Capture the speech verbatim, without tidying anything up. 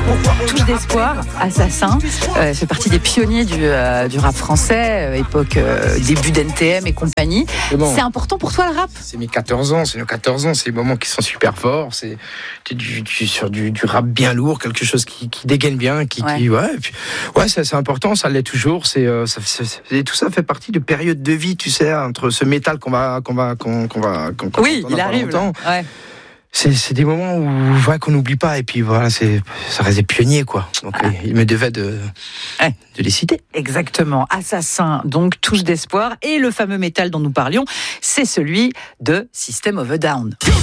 Touche d'espoir, Assassin, euh, fait partie des pionniers du, euh, du rap français, euh, époque euh, début d'N T M et compagnie. C'est bon. C'est important pour toi le rap ? C'est mes quatorze ans, c'est nos quatorze ans, c'est des moments qui sont super forts, c'est du, du, sur du, du rap bien lourd, quelque chose qui, qui dégaine bien, qui, Ouais. qui ouais, et puis, ouais, c'est, c'est important, ça l'est toujours, c'est, euh, ça, c'est, c'est, tout ça fait partie de périodes de vie, tu sais, entre ce métal qu'on va, qu'on va, qu'on, qu'on va, qu'on, qu'on Oui, entend il dans pas arrive. Là. longtemps. Ouais. C'est, c'est des moments où, ouais, qu'on n'oublie pas, et puis voilà, c'est, ça reste des pionniers, quoi. Donc, Ah. il me devait de, Ouais. de les citer. Exactement. Assassin, donc touche d'espoir. Et le fameux métal dont nous parlions, c'est celui de System of a Down.